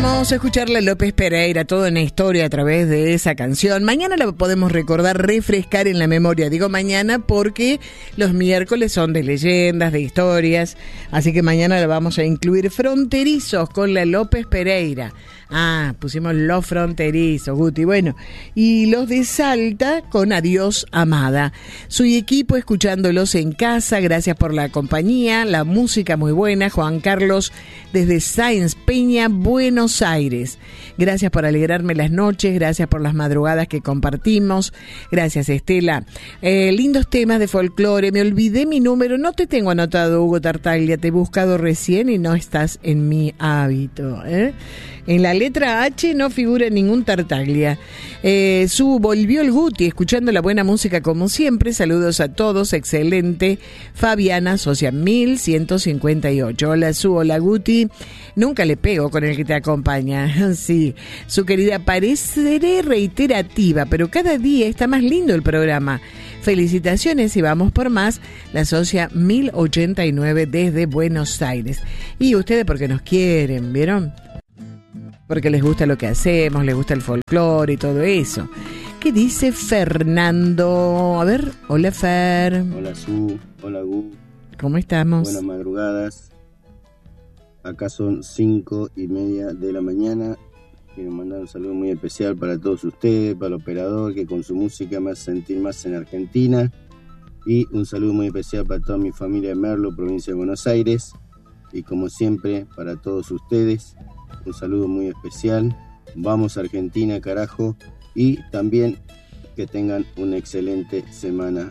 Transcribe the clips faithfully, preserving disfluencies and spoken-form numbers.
Vamos a escucharle a López Pereira, toda una historia a través de esa canción. Mañana la podemos recordar, refrescar en la memoria. Digo mañana porque los miércoles son de leyendas, de historias. Así que mañana la vamos a incluir. Fronterizos con la López Pereira. Ah, pusimos los fronterizos, Guti. Bueno, y los de Salta con Adiós Amada. Soy equipo escuchándolos en casa. Gracias por la compañía, la música muy buena. Juan Carlos desde Sáenz Peña, Buenos Aires. Gracias por alegrarme las noches. Gracias por las madrugadas que compartimos. Gracias, Estela. Eh, lindos temas de folclore. Me olvidé mi número. No te tengo anotado, Hugo Tartaglia. Te he buscado recién y no estás en mi hábito, ¿eh? En la letra H no figura ningún Tartaglia. Eh, su volvió el Guti, escuchando la buena música como siempre. Saludos a todos, excelente. Fabiana, socia mil ciento cincuenta y ocho. Hola, Su, hola, Guti. Nunca le pego con el que te acompaña. Sí, su querida, pareceré reiterativa, pero cada día está más lindo el programa. Felicitaciones y vamos por más. La socia mil ochenta y nueve desde Buenos Aires. Y ustedes porque nos quieren, ¿vieron? Porque les gusta lo que hacemos, les gusta el folclore y todo eso. ¿Qué dice Fernando? A ver, hola Fer. Hola Su, hola Gu. ¿Cómo estamos? Buenas madrugadas. Acá son cinco y media de la mañana. Quiero mandar un saludo muy especial para todos ustedes, para el operador que con su música me hace sentir más en Argentina. Y un saludo muy especial para toda mi familia de Merlo, provincia de Buenos Aires. Y como siempre, para todos ustedes, un saludo muy especial. Vamos a Argentina, carajo. Y también que tengan una excelente semana.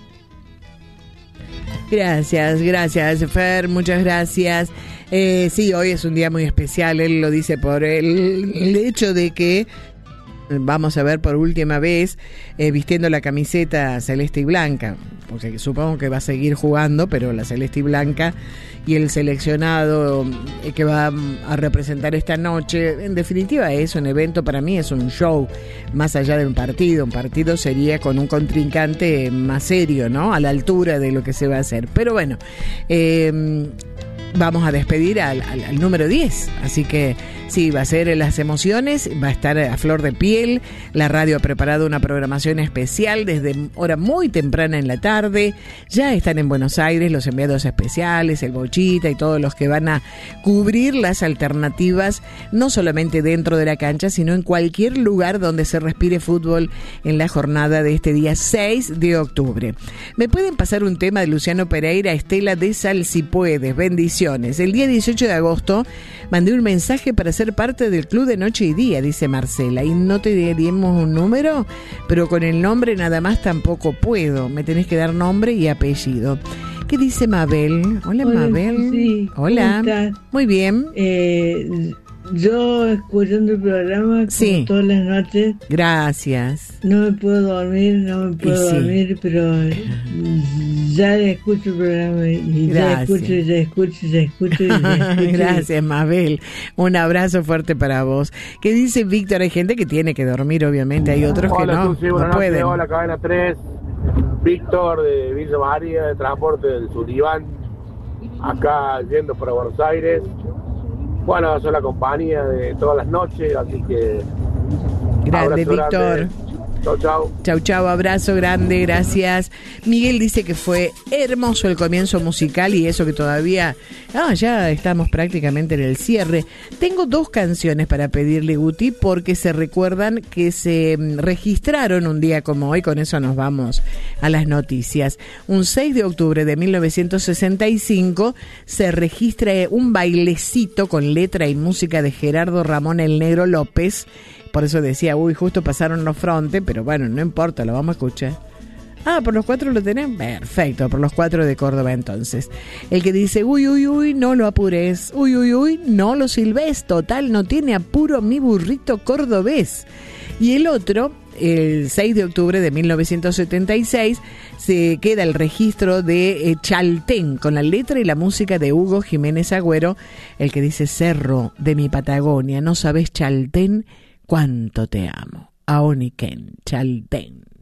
Gracias, gracias Fer, muchas gracias. Eh, sí, hoy es un día muy especial, él lo dice por el, el hecho de que vamos a ver por última vez eh, vistiendo la camiseta celeste y blanca, porque supongo que va a seguir jugando, pero la celeste y blanca y el seleccionado eh, que va a representar esta noche, en definitiva es un evento, para mí es un show, más allá de un partido. Un partido sería con un contrincante más serio, ¿no? A la altura de lo que se va a hacer. Pero bueno, eh, vamos a despedir al, al, al número diez, así que sí, va a ser las emociones, va a estar a flor de piel. La radio ha preparado una programación especial desde hora muy temprana en la tarde. Ya están en Buenos Aires los enviados especiales, el Bochita y todos los que van a cubrir las alternativas, no solamente dentro de la cancha, sino en cualquier lugar donde se respire fútbol en la jornada de este día seis de octubre. ¿Me pueden pasar un tema de Luciano Pereira, Estela de Sal, si puedes? Bendiciones. El día dieciocho de agosto mandé un mensaje para ser parte del club de Noche y Día, dice Marcela, y no te daríamos un número, pero con el nombre nada más tampoco puedo, me tenés que dar nombre y apellido. ¿Qué dice Mabel? Hola, Hola Mabel. Sí. Hola. Muy bien. Eh, yo escuchando el programa como sí. todas las noches. Gracias. No me puedo dormir, no me puedo sí. dormir, pero ya escucho el programa y Gracias. ya escucho, ya escucho, ya escucho, ya escucho. Gracias, Mabel. Un abrazo fuerte para vos. ¿Qué dice Víctor? Hay gente que tiene que dormir, obviamente. Hay otros hola, que no, Susi, no pueden. Hola, Cadena tres. Víctor de Villa María, de Transporte del Sullivan. Acá yendo para Buenos Aires. Bueno, soy la compañía de todas las noches, así que... Grande, Víctor. Grande. Chau, chau. Chau, chau, abrazo grande, gracias. Miguel dice que fue hermoso el comienzo musical y eso que todavía... Ah, ya estamos prácticamente en el cierre. Tengo dos canciones para pedirle, Guti, porque se recuerdan que se registraron un día como hoy, con eso nos vamos a las noticias. Un seis de octubre de mil novecientos sesenta y cinco se registra un bailecito con letra y música de Gerardo Ramón el Negro López. Por eso decía, uy, justo pasaron los frontes, pero bueno, no importa, lo vamos a escuchar. Ah, ¿por los cuatro lo tenés? Perfecto, por los cuatro de Córdoba entonces. El que dice, uy, uy, uy, no lo apures. Uy, uy, uy, no lo silbes. Total, no tiene apuro mi burrito cordobés. Y el otro, el seis de octubre de mil novecientos setenta y seis, se queda el registro de eh, Chaltén, con la letra y la música de Hugo Jiménez Agüero, el que dice, Cerro de mi Patagonia, no sabes Chaltén cuánto te amo. Aoniquén, Chaltén.